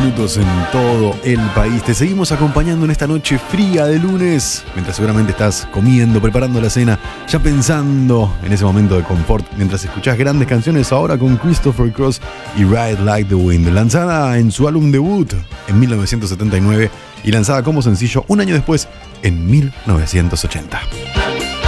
minutos en todo el país. Te seguimos acompañando en esta noche fría de lunes, mientras seguramente estás comiendo, preparando la cena, ya pensando en ese momento de confort, mientras escuchás grandes canciones ahora con Christopher Cross y Ride Like the Wind, lanzada en su álbum debut en 1979 y lanzada como sencillo un año después, en 1980.